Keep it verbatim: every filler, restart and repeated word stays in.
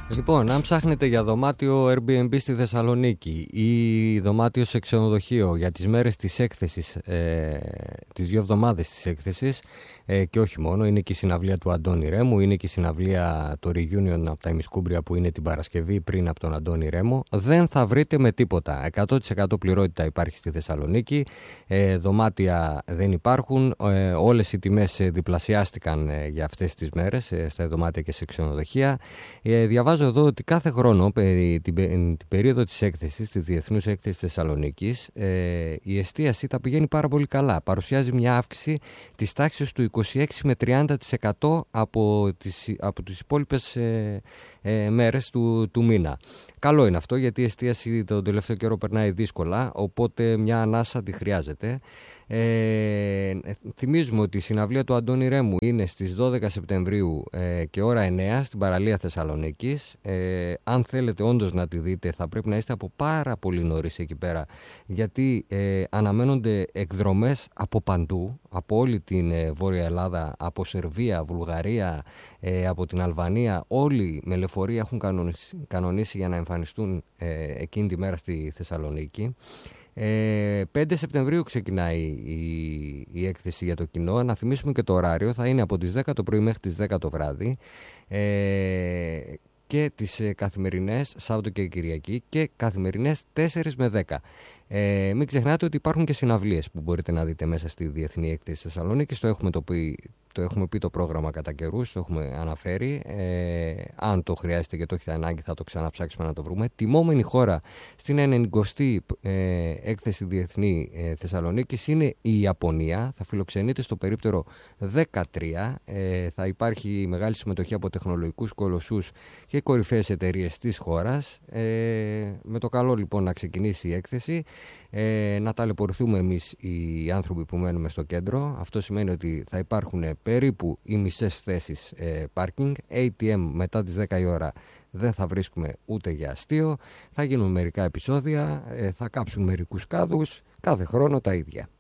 Λοιπόν, αν ψάχνετε για δωμάτιο Airbnb στη Θεσσαλονίκη ή δωμάτιο σε ξενοδοχείο για τις μέρες της έκθεσης, ε, τις δύο εβδομάδες της έκθεσης, ε, και όχι μόνο, είναι και η συναυλία του Αντώνη Ρέμου, είναι και η συναυλία το Reunion από τα ημισκούμπρια που είναι την Παρασκευή πριν από τον Αντώνη Ρέμο, δεν θα βρείτε με τίποτα. εκατό τοις εκατό πληρότητα υπάρχει στη Θεσσαλονίκη, ε, δωμάτια δεν υπάρχουν, ε, όλες οι τιμές διπλασιάστηκαν ε, για αυτές τις μέρες ε, στα δωμάτια και σε ξενοδοχεία. Ε, διαβάζω εδώ ότι κάθε χρόνο περί, την, την περίοδο της έκθεσης, της Διεθνούς Έκθεσης Θεσσαλονίκης, ε, η εστίαση τα πηγαίνει πάρα πολύ καλά. Παρουσιάζει μια αύξηση της τάξης του είκοσι έξι με τριάντα τοις εκατό από τις, από τις υπόλοιπες ε, ε, μέρες του, του μήνα. Καλό είναι αυτό, γιατί η εστίαση τον τελευταίο καιρό περνάει δύσκολα, οπότε μια ανάσα τη χρειάζεται. Ε, θυμίζουμε ότι η συναυλία του Αντώνη Ρέμου είναι στις δώδεκα Σεπτεμβρίου ε, και ώρα εννέα στην παραλία Θεσσαλονίκης. Ε, αν θέλετε όντως να τη δείτε, θα πρέπει να είστε από πάρα πολύ νωρίς εκεί πέρα, γιατί ε, αναμένονται εκδρομές από παντού, από όλη την ε, Βόρεια Ελλάδα, από Σερβία, Βουλγαρία, ε, από την Αλβανία. Όλοι με λεωφορεία έχουν κανονίσει, κανονίσει για να εμφανιστούν ε, εκείνη τη μέρα στη Θεσσαλονίκη. Ε, πέντε Σεπτεμβρίου ξεκινάει η, η έκθεση για το κοινό. Να θυμίσουμε και το ωράριο, θα είναι από τις δέκα το πρωί μέχρι τις δέκα το βράδυ, ε, και τις ε, καθημερινές Σάββατο και Κυριακή, και καθημερινές τέσσερις με δέκα. Ε, μην ξεχνάτε ότι υπάρχουν και συναυλίες που μπορείτε να δείτε μέσα στη Διεθνή Έκθεση Θεσσαλονίκης. Το έχουμε, το πει, το έχουμε πει το πρόγραμμα κατά καιρούς, το έχουμε αναφέρει. Ε, αν το χρειάζεται και το έχετε ανάγκη, θα το ξαναψάξουμε να το βρούμε. Τιμόμενη χώρα στην ενενηκοστή ε, Έκθεση Διεθνή ε, Θεσσαλονίκης είναι η Ιαπωνία. Θα φιλοξενείται στο περίπτερο δεκατρία. Ε, θα υπάρχει μεγάλη συμμετοχή από τεχνολογικούς κολοσσούς και κορυφαίες εταιρείες της χώρας. Ε, με το καλό λοιπόν να ξεκινήσει η έκθεση. Ε, να ταλαιπωρηθούμε εμείς οι άνθρωποι που μένουμε στο κέντρο. Αυτό σημαίνει ότι θα υπάρχουν περίπου οι μισές θέσεις ε, πάρκινγκ. έι τι εμ μετά τις δέκα η ώρα δεν θα βρίσκουμε ούτε για αστείο. Θα γίνουν μερικά επεισόδια, ε, θα κάψουν μερικούς κάδους. Κάθε χρόνο τα ίδια.